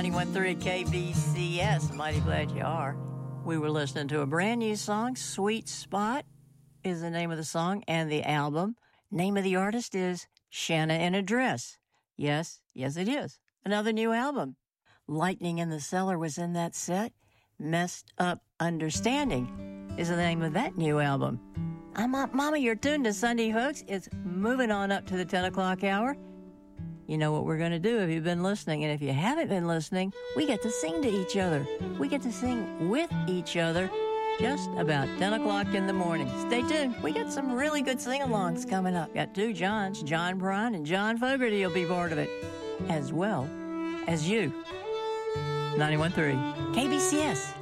91.3 KBCS. Mighty glad you are. We were listening to a brand new song. Sweet Spot is the name of the song and the album. Name of the artist is Shanna in a Dress. Yes, it is. Another new album. Lightning in the Cellar was in that set. Messed Up Understanding is the name of that new album. I'm Up Mama, you're tuned to Sunday Hooks. It's moving on up to the 10 o'clock hour. You know what we're going to do if you've been listening. And if you haven't been listening, we get to sing to each other. We get to sing with each other just about 10 o'clock in the morning. Stay tuned. We got some really good sing-alongs coming up. Got two Johns, John Bryan and John Fogerty will be part of it, as well as you. 91.3 KBCS.